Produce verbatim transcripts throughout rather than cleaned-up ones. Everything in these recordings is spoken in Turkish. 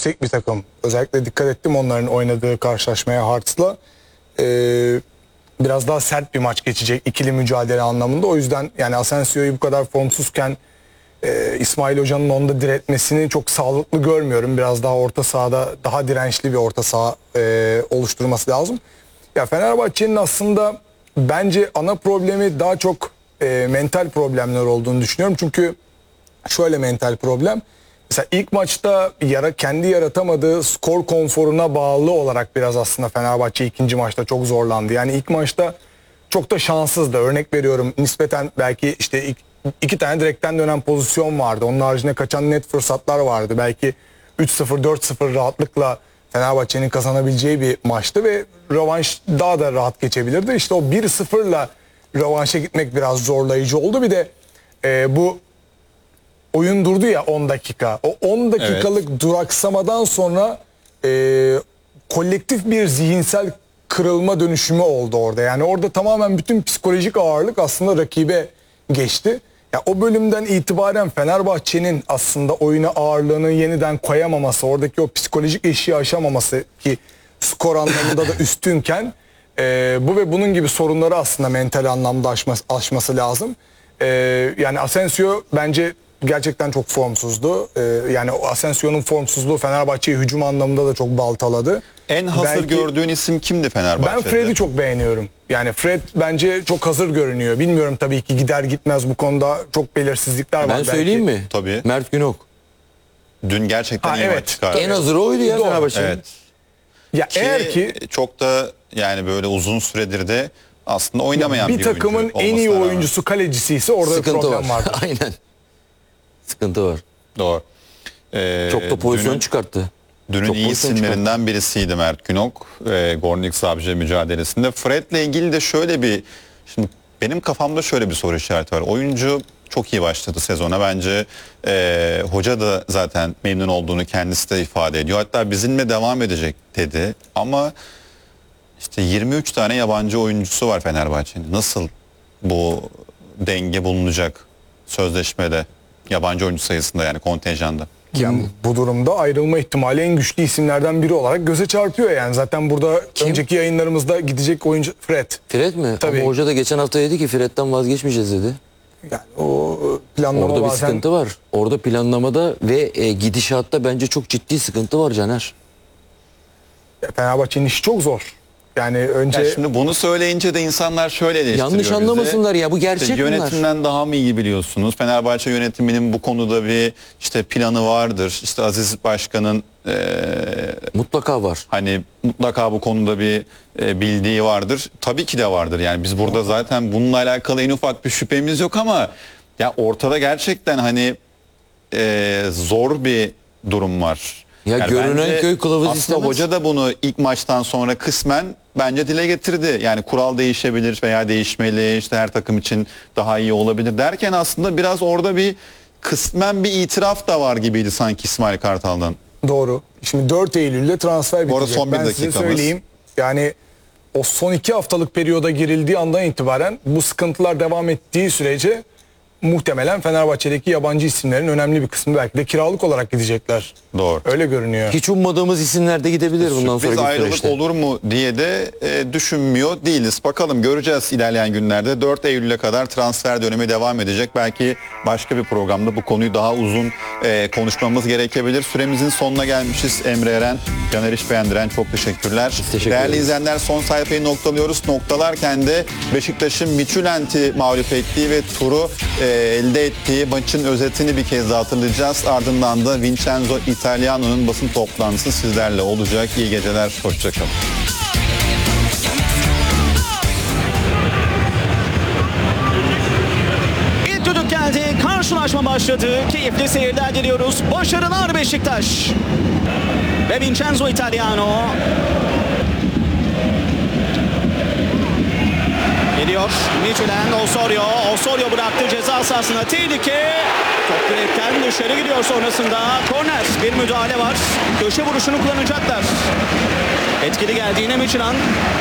yüksek bir takım. Özellikle dikkat ettim onların oynadığı karşılaşmaya Hearts'la. Ee, biraz daha sert bir maç geçecek ikili mücadele anlamında. O yüzden yani Asensio'yu bu kadar formsuzken e, İsmail Hoca'nın onda diretmesini çok sağlıklı görmüyorum. Biraz daha orta sahada daha dirençli bir orta saha e, oluşturması lazım. Ya Fenerbahçe'nin aslında bence ana problemi daha çok e, mental problemler olduğunu düşünüyorum. Çünkü şöyle mental problem. Mesela ilk maçta yara, kendi yaratamadığı skor konforuna bağlı olarak biraz aslında Fenerbahçe ikinci maçta çok zorlandı. Yani ilk maçta çok da şanssızdı. Örnek veriyorum, nispeten belki işte iki, iki tane direkten dönen pozisyon vardı. Onun haricinde kaçan net fırsatlar vardı. Belki üç sıfır dört sıfır rahatlıkla Fenerbahçe'nin kazanabileceği bir maçtı ve rövanş daha da rahat geçebilirdi. İşte o bir sıfırla rövanşa gitmek biraz zorlayıcı oldu. Bir de e, bu oyun durdu ya on dakika. O on dakikalık evet. duraksamadan sonra e, kolektif bir zihinsel kırılma dönüşümü oldu orada. Yani orada tamamen bütün psikolojik ağırlık aslında rakibe geçti. Ya o bölümden itibaren Fenerbahçe'nin aslında oyuna ağırlığını yeniden koyamaması, oradaki o psikolojik eşiği aşamaması ki skor anlamında da üstünken e, bu ve bunun gibi sorunları aslında mental anlamda aşması, aşması lazım. E, yani Asensio bence gerçekten çok formsuzdu. Ee, yani Asensio'nun formsuzluğu Fenerbahçe'yi hücum anlamında da çok baltaladı. En hazır Belki, gördüğün isim kimdi Fenerbahçe'de? Ben Fred'i çok beğeniyorum. Yani Fred bence çok hazır görünüyor. Bilmiyorum tabii ki gider gitmez bu konuda çok belirsizlikler var. Ben söyleyeyim belki. mi? Tabii. Mert Günok. Dün gerçekten ha, iyi evet. maç çıkardı. En hazır oydu ya Fenerbahçe'nin. Evet. Ya ki, eğer ki çok da yani böyle uzun süredir de aslında oynamayan bir, bir takımın en iyi oyuncusu kalecisi ise orada sıkıntı bir problem var. vardır. Aynen. Sıkıntı var. Doğru. Ee, çok da pozisyon dünün, çıkarttı. Dünün çok iyi isimlerinden çıkarttı. birisiydi Mert Günok. E, Gornik Zabrze mücadelesinde. Fred'le ilgili de şöyle bir, şimdi benim kafamda şöyle bir soru işareti var. Oyuncu çok iyi başladı sezona. Bence e, hoca da zaten memnun olduğunu kendisi de ifade ediyor. Hatta bizimle devam edecek dedi. Ama işte yirmi üç tane yabancı oyuncusu var Fenerbahçe'nin. Nasıl bu denge bulunacak sözleşmede? Yabancı oyuncu sayısında, yani kontenjanda. Yani bu durumda ayrılma ihtimali en güçlü isimlerden biri olarak göze çarpıyor yani. Zaten burada Kim? önceki yayınlarımızda gidecek oyuncu Fred. Fred mi? Tabii. Ama hoca da geçen hafta dedi ki Fred'den vazgeçmeyeceğiz dedi. Yani o planlama Orada bazen... bir sıkıntı var. Orada planlamada ve e, gidişatta bence çok ciddi sıkıntı var Caner. Fenerbahçe'nin işi çok zor. Yani önce... Ya şimdi bunu söyleyince de insanlar şöyle eleştiriyor yanlış anlamasınlar bizi. Ya bu gerçek işte bunlar. Yönetimden daha mı iyi biliyorsunuz? Fenerbahçe yönetiminin bu konuda bir işte planı vardır. İşte Aziz Başkan'ın e, mutlaka var. Hani mutlaka bu konuda bir e, bildiği vardır. Tabii ki de vardır. Yani biz burada zaten bununla alakalı en ufak bir şüphemiz yok ama ya ortada gerçekten hani e, zor bir durum var. Ya yani görünen köy kılavuz aslında istemez. Hoca da bunu ilk maçtan sonra kısmen bence dile getirdi. Yani kural değişebilir veya değişmeli, işte her takım için daha iyi olabilir derken aslında biraz orada bir kısmen bir itiraf da var gibiydi sanki İsmail Kartal'dan. Doğru. Şimdi dört Eylül'de transfer bitecek. Son bir ben dakikamız. size söyleyeyim. Yani o son iki haftalık periyoda girildiği andan itibaren bu sıkıntılar devam ettiği sürece muhtemelen Fenerbahçe'deki yabancı isimlerin önemli bir kısmı belki de kiralık olarak gidecekler. Doğru. Öyle görünüyor. Hiç ummadığımız isimler de gidebilir bundan sonra. Sürpriz ayrılık olur mu diye de e, düşünmüyor değiliz. Bakalım, göreceğiz ilerleyen günlerde. dört Eylül'e kadar transfer dönemi devam edecek. Belki başka bir programda bu konuyu daha uzun e, konuşmamız gerekebilir. Süremizin sonuna gelmişiz. Emre Eren, Caner İşbeğendiren, çok teşekkürler. Teşekkür Değerli ederiz. izleyenler, son sayfayı noktalıyoruz. Noktalarken de Beşiktaş'ın Midtjylland'i mağlup ettiği ve turu e, elde ettiği maçın özetini bir kez daha hatırlayacağız. Ardından da Vincenzo Italiano'nun basın toplantısı sizlerle olacak. İyi geceler, hoşçakalın. İlk düdük geldi, karşılaşma başladı. Keyifli seyirler diliyoruz. Başarılar Beşiktaş. Ve Vincenzo Italiano geliyor. Midtjylland, Osorio. Osorio bıraktı ceza sahasına. Tehlike. Top direkten dışarı gidiyor sonrasında. Korner. Bir müdahale var. Köşe vuruşunu kullanacaklar. Etkili geldi yine Midtjylland.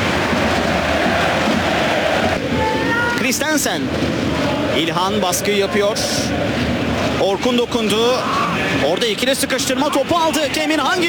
Christensen. İlhan baskı yapıyor. Orkun dokundu. Orada ikili sıkıştırma, topu aldı. Emin hangi